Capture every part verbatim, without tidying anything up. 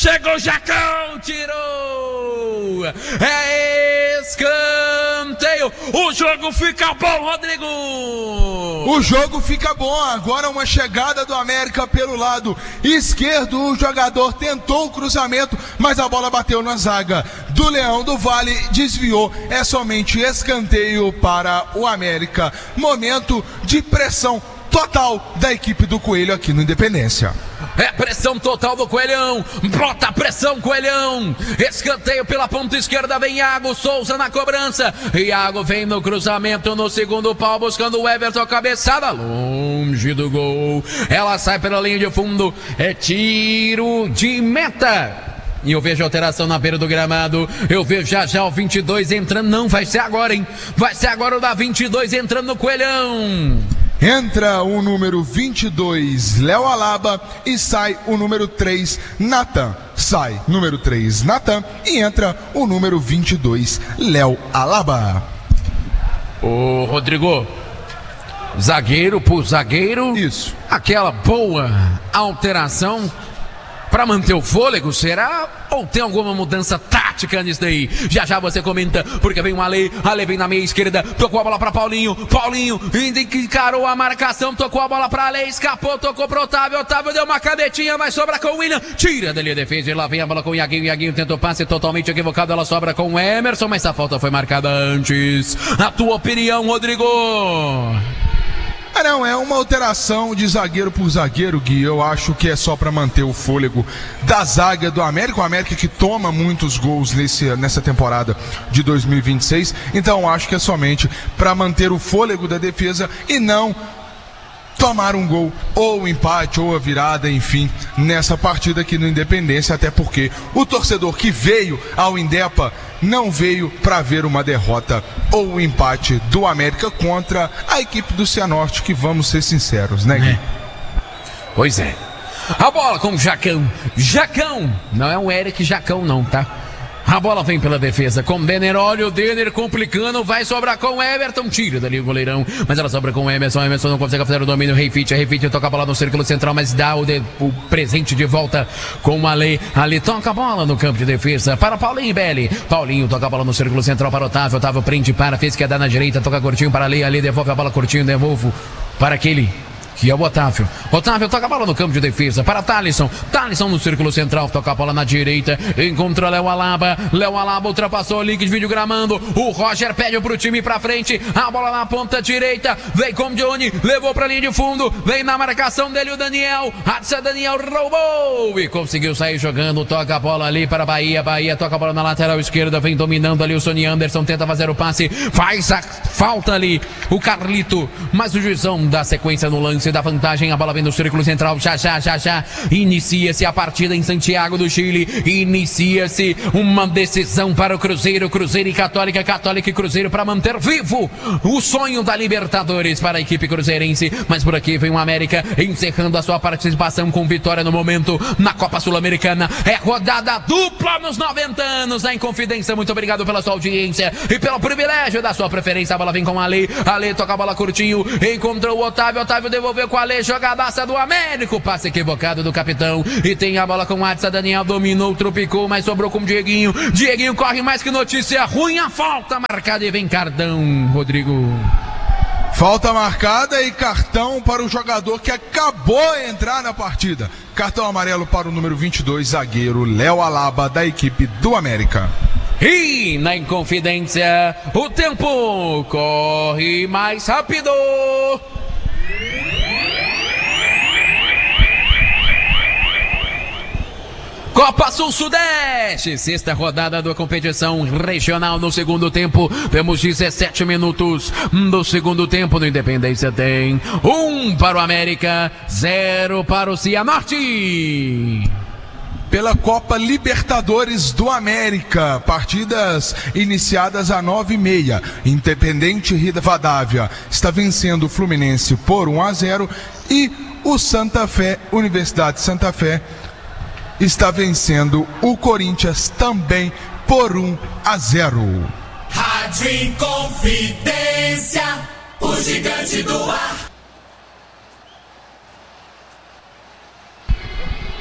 Chegou o Jacão, tirou! É escanteio! O jogo fica bom, Rodrigo! O jogo fica bom, agora uma chegada do América pelo lado esquerdo, o jogador tentou o cruzamento, mas a bola bateu na zaga do Leão do Vale, desviou, é somente escanteio para o América. Momento de pressão total da equipe do Coelho aqui no Independência. É pressão total do Coelhão, bota a pressão, Coelhão, escanteio pela ponta esquerda, vem Iago Souza na cobrança, Iago vem no cruzamento no segundo pau, buscando o Everton, cabeçada, longe do gol, ela sai pela linha de fundo, é tiro de meta. E eu vejo alteração na beira do gramado. Eu vejo já já o vinte e dois entrando. Não, vai ser agora, hein? Vai ser agora o da vinte e dois entrando no Coelhão. Entra o número vinte e dois, Léo Alaba, e sai o número três, Natan. Sai número três, Natan, e entra o número vinte e dois, Léo Alaba. Ô, Rodrigo, zagueiro por zagueiro. Isso. Aquela boa alteração para manter o fôlego, será? Ou tem alguma mudança tática nisso daí? Já já você comenta, porque vem o Ale, Ale vem na meia esquerda, tocou a bola para Paulinho, Paulinho ainda encarou a marcação, tocou a bola para Ale, escapou, tocou pro Otávio, Otávio deu uma cadetinha, mas sobra com o William, tira dali a defesa, e lá vem a bola com o Iaguinho, Iaguinho tentou passe totalmente equivocado, ela sobra com o Emerson, mas a falta foi marcada antes. A tua opinião, Rodrigo? Ah, não, é uma alteração de zagueiro por zagueiro, Gui. Eu acho que é só para manter o fôlego da zaga do América. O América que toma muitos gols nesse, nessa temporada de dois mil e vinte e seis. Então acho que é somente para manter o fôlego da defesa e não tomar um gol, ou um empate, ou a virada, enfim, nessa partida aqui no Independência, até porque o torcedor que veio ao Indepa não veio para ver uma derrota ou um empate do América contra a equipe do Cianorte, que vamos ser sinceros, né, Gui? É. Pois é. A bola com o Jacão. Jacão! Não é o Eric Jacão não, tá? A bola vem pela defesa com o Denner, olha o Denner complicando, vai sobrar com o Everton, tira dali o goleirão, mas ela sobra com o Emerson, o Emerson não consegue fazer o domínio, Reifit, Reifit toca a bola no círculo central, mas dá o, de, o presente de volta com o Ale, Ale toca a bola no campo de defesa para Paulinho Belli, Paulinho toca a bola no círculo central para Otávio, Otávio prende para, fez que é dar na direita, toca curtinho para Ale, Ale devolve a bola curtinho, devolvo para aquele que é o Otávio. Otávio toca a bola no campo de defesa para Thalisson. Thalisson no círculo central, toca a bola na direita, encontra Léo Alaba. Léo Alaba ultrapassou o link de vídeo gramando. O Roger pede pro time pra frente. A bola na ponta direita, vem com o Johnny, levou pra linha de fundo, vem na marcação dele o Daniel. Adson Daniel roubou e conseguiu sair jogando. Toca a bola ali para Bahia. Bahia toca a bola na lateral esquerda, vem dominando ali o Sony Anderson, tenta fazer o passe, faz a falta ali o Carlito, mas o juizão dá sequência no lance da vantagem, a bola vem no círculo central, já, já, já, já, inicia-se a partida em Santiago do Chile, inicia-se uma decisão para o Cruzeiro, Cruzeiro e Católica, Católica e Cruzeiro para manter vivo o sonho da Libertadores para a equipe cruzeirense, mas por aqui vem o América encerrando a sua participação com vitória no momento na Copa Sul-Americana, é rodada dupla nos noventa anos da Inconfidência, muito obrigado pela sua audiência e pelo privilégio da sua preferência, a bola vem com a Ale, Ale toca a bola curtinho, encontrou o Otávio, Otávio devolveu com a Ale, jogadaça do Américo, passe equivocado do capitão, e tem a bola com o Adson Daniel, dominou, tropicou, mas sobrou com o Dieguinho, Dieguinho corre mais que notícia ruim, a falta marcada e vem cartão, Rodrigo. Falta marcada e cartão para o jogador que acabou de entrar na partida, cartão amarelo para o número vinte e dois, zagueiro Léo Alaba, da equipe do América. E na Inconfidência, o tempo corre mais rápido. Copa Sul-Sudeste, sexta rodada da competição regional no segundo tempo, temos dezessete minutos do segundo tempo, no Independência tem um para o América, zero para o Cianorte. Pela Copa Libertadores do América, partidas iniciadas às nove e meia, Independente Rivadavia está vencendo o Fluminense por um a zero e o Santa Fé, Universidade de Santa Fé, está vencendo o Corinthians também por um a zero. Rádio Inconfidência, o gigante do ar.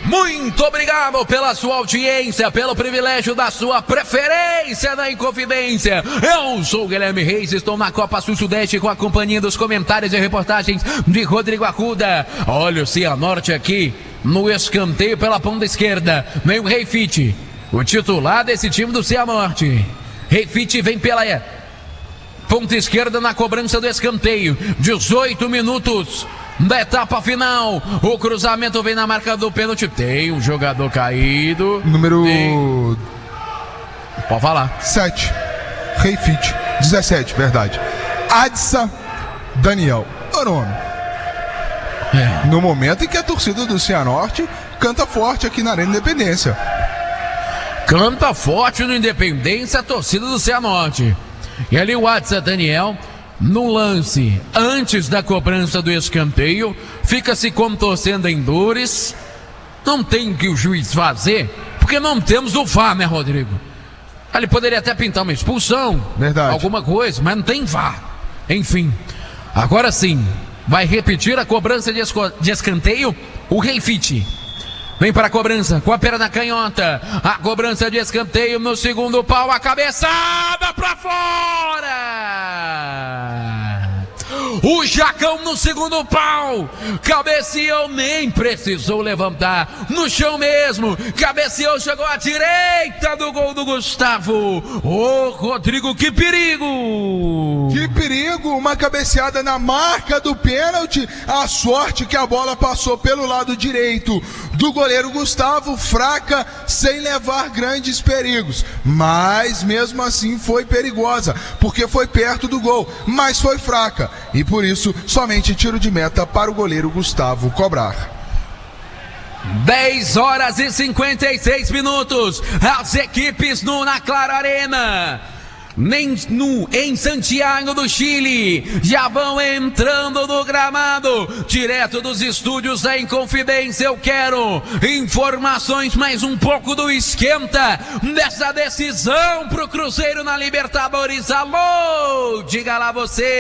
Muito obrigado pela sua audiência, pelo privilégio da sua preferência na Inconfidência. Eu sou o Guilherme Reis, estou na Copa Sul-Sudeste com a companhia dos comentários e reportagens de Rodrigo Arruda. Olha o Cianorte aqui no escanteio pela ponta esquerda. Vem o Reifite, o titular desse time do Cianorte. Reifite vem pela ponta esquerda na cobrança do escanteio. dezoito minutos da etapa final. O cruzamento vem na marca do pênalti. Tem um jogador caído. Número... Tem... Pode falar. sete. Reifite. dezessete, verdade. Adsa Daniel. O nome. É. No momento em que a torcida do Cianorte canta forte aqui na Arena Independência. Canta forte no Independência a torcida do Cianorte. E ali o Adsa Daniel, no lance antes da cobrança do escanteio, fica se contorcendo em dores. Não tem o que o juiz fazer, porque não temos o V A R, né, Rodrigo? Ele poderia até pintar uma expulsão, verdade, alguma coisa, mas não tem V A R. Enfim, agora sim, vai repetir a cobrança de, esco... de escanteio o Reifite. Vem para a cobrança com a perna canhota. A cobrança de escanteio no segundo pau. A cabeçada para fora. O Jacão no segundo pau. Cabeceou, nem precisou levantar. No chão mesmo. Cabeceou, chegou à direita do gol do Gustavo. Ô, Rodrigo, que perigo! Que perigo! Uma cabeceada na marca do pênalti. A sorte que a bola passou pelo lado direito do goleiro Gustavo, fraca, sem levar grandes perigos, mas mesmo assim foi perigosa, porque foi perto do gol, mas foi fraca, e por isso somente tiro de meta para o goleiro Gustavo cobrar. dez horas e cinquenta e seis minutos, as equipes no Na Clara Arena, nem no, em Santiago do Chile, já vão entrando no gramado, direto dos estúdios da Inconfidência. Eu quero informações, mais um pouco do esquenta dessa decisão pro Cruzeiro na Libertadores. Alô, diga lá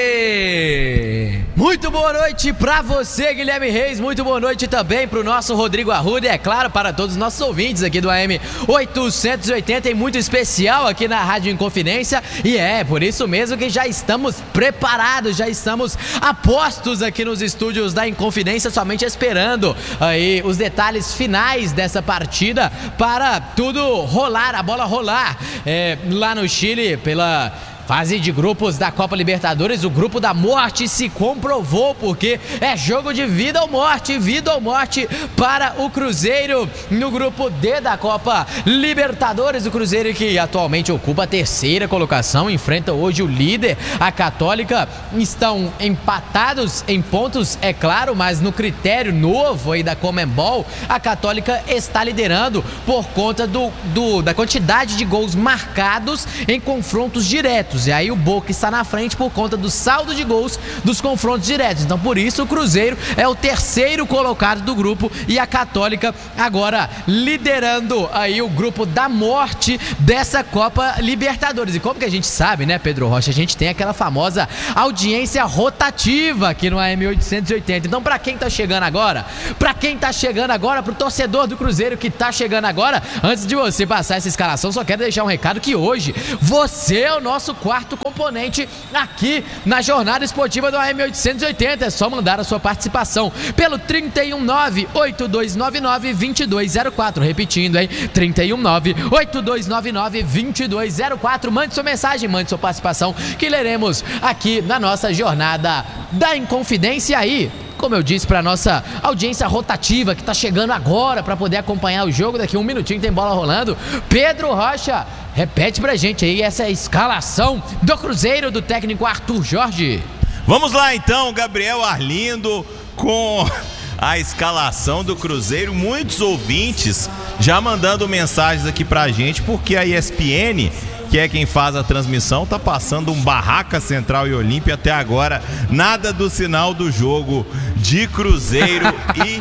você. Muito boa noite pra você, Guilherme Reis, muito boa noite também pro nosso Rodrigo Arruda e, é claro, para todos os nossos ouvintes aqui do A M oitocentos e oitenta, e muito especial aqui na Rádio Inconfidência. E é por isso mesmo que já estamos preparados, já estamos a postos aqui nos estúdios da Inconfidência, somente esperando aí os detalhes finais dessa partida para tudo rolar, a bola rolar é, lá no Chile pela fase de grupos da Copa Libertadores. O grupo da morte se comprovou, porque é jogo de vida ou morte, vida ou morte para o Cruzeiro no grupo D da Copa Libertadores. O Cruzeiro, que atualmente ocupa a terceira colocação, enfrenta hoje o líder, a Católica. Estão empatados em pontos, é claro, mas no critério novo aí da Conmebol, a Católica está liderando por conta do, do, da quantidade de gols marcados em confrontos diretos. E aí o Boca está na frente por conta do saldo de gols dos confrontos diretos. Então por isso o Cruzeiro é o terceiro colocado do grupo, e a Católica agora liderando aí o grupo da morte dessa Copa Libertadores. E como que a gente sabe, né, Pedro Rocha, a gente tem aquela famosa audiência rotativa aqui no A M oitocentos e oitenta. Então pra quem tá chegando agora, pra quem tá chegando agora, pro torcedor do Cruzeiro que tá chegando agora, antes de você passar essa escalação, só quero deixar um recado que hoje você é o nosso quarto componente aqui na jornada esportiva do A M oitocentos e oitenta. É só mandar a sua participação pelo trinta e um nove, oito dois nove nove, dois dois zero quatro, repetindo, hein, trinta e um nove, oito dois nove nove, dois dois zero quatro. Mande sua mensagem, mande sua participação, que leremos aqui na nossa jornada da Inconfidência. Aí, como eu disse, para nossa audiência rotativa que tá chegando agora para poder acompanhar o jogo, daqui a um minutinho tem bola rolando. Pedro Rocha, repete pra gente aí essa escalação do Cruzeiro, do técnico Arthur Jorge. Vamos lá então, Gabriel Arlindo, com a escalação do Cruzeiro. Muitos ouvintes já mandando mensagens aqui pra gente, porque a E S P N, que é quem faz a transmissão, tá passando um Barraca Central e Olímpia. Até agora, nada do sinal do jogo de Cruzeiro e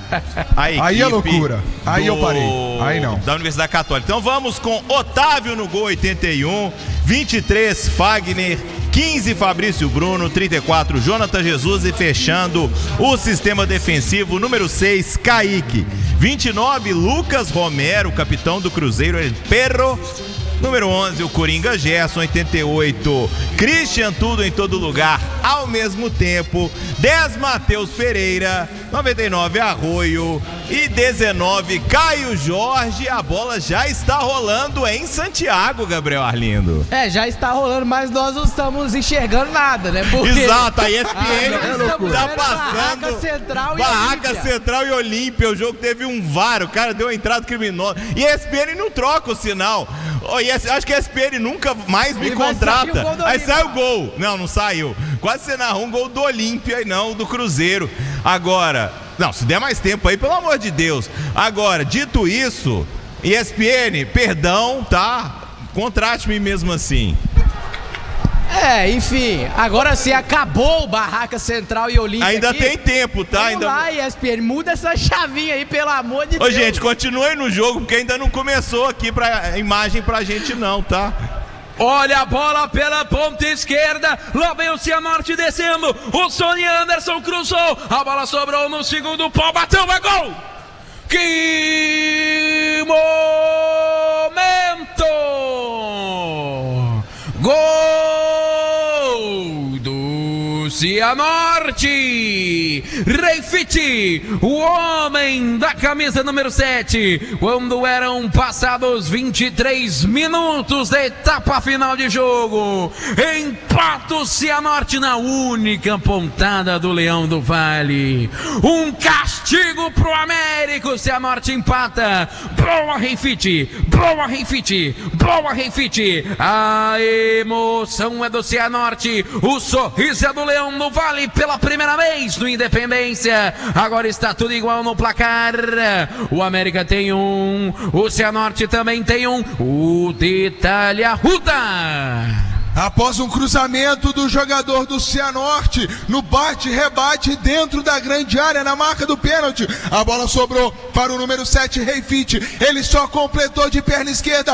a equipe. Aí é loucura, aí do... eu parei, aí não. Da Universidade Católica. Então vamos com Otávio no gol, oitenta e um, vinte e três Fagner, quinze Fabrício Bruno, trinta e quatro Jonathan Jesus, e fechando o sistema defensivo, número seis Kaique, vinte e nove, Lucas Romero, capitão do Cruzeiro, El Perro. Número onze, o Coringa Gerson. Oitenta e oito, Christian Tudo em Todo Lugar ao mesmo tempo. dez, Matheus Pereira. Noventa e nove, Arroio. E dezenove, Caio Jorge. A bola já está rolando em Santiago, Gabriel Arlindo. É, já está rolando, mas nós não estamos enxergando nada, né? Porque... Exato, a E S P N ah, tá passando Barraca Central e Barraca Olímpia. Central e Olímpia. O jogo teve um V A R, o cara deu uma entrada criminosa. E a E S P N não troca o sinal. Oh, e acho que a E S P N nunca mais me e contrata. Aí Olímpia. sai o gol. Não, não saiu. Quase você narrou um gol do Olímpia e não do Cruzeiro. Agora, não, se der mais tempo aí, pelo amor de Deus. Agora, dito isso, E S P N, perdão, tá? Contrate-me mesmo assim. É, enfim, agora sim, acabou o Barraca Central e Olímpia. Ainda aqui. tem tempo, tá? Vamos Ainda... lá, E S P N, muda essa chavinha aí, pelo amor de Ô, Deus. gente, continue no jogo, porque ainda não começou aqui pra imagem pra gente não, tá? Olha a bola pela ponta esquerda. Lá vem o Cianorte descendo. O Sony Anderson cruzou. A bola sobrou no segundo pau. Bateu, vai gol! Que momento! Gol do Cianorte! Reifite, o homem da camisa número sete, quando eram passados vinte e três minutos da etapa final de jogo, empata o Cianorte na única pontada do Leão do Vale. Um castigo pro América, o Cianorte empata. Boa Reifite, boa Reifite, boa Reifite. A emoção é do Cianorte, o sorriso é do Leão do Vale pela primeira vez no Independência. Agora está tudo igual no placar. O América tem um, o Cianorte também tem um. O detalhe Arruda. Após um cruzamento do jogador do Cianorte, no bate-rebate dentro da grande área, na marca do pênalti, a bola sobrou para o número sete, Reifite. Ele só completou de perna esquerda.